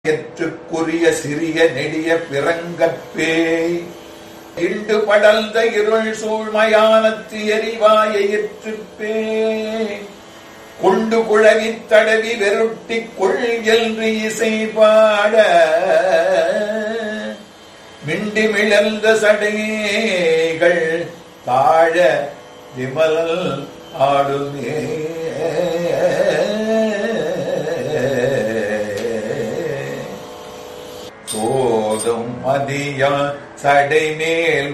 ஏற்றுக்குரிய சிறிய நெடிய பிறங்கற்பேய் இண்டு படர்ந்த இருள் சூழ்மயானத்து எரிவாய எற்றுப்பே கொண்டு குழவித் தடவி வெருட்டிக் கொள் என்று இசை பாட மிண்டி மிளர்ந்த சடைகள் தாழ விமல் ஆடுமே சோதும் மதியா சடை மேல்